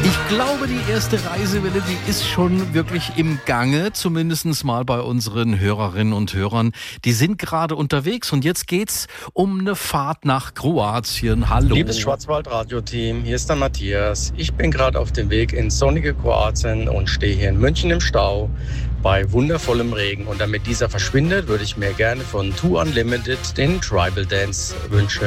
Ich glaube, die erste Reisewelle, die ist schon wirklich im Gange, zumindest mal bei unseren Hörerinnen und Hörern. Die sind gerade unterwegs und jetzt geht's um eine Fahrt nach Kroatien. Hallo. Liebes Schwarzwald-Radio-Team, hier ist der Matthias. Ich bin gerade auf dem Weg ins sonnige Kroatien und stehe hier in München im Stau bei wundervollem Regen. Und damit dieser verschwindet, würde ich mir gerne von Two Unlimited den Tribal Dance wünschen.